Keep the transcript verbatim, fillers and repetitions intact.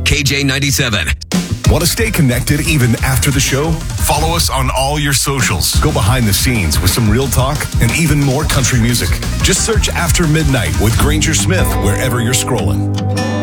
K J ninety-seven. Want to stay connected even after the show? Follow us on all your socials. Go behind the scenes with some real talk and even more country music. Just search After Midnight with Granger Smith wherever you're scrolling.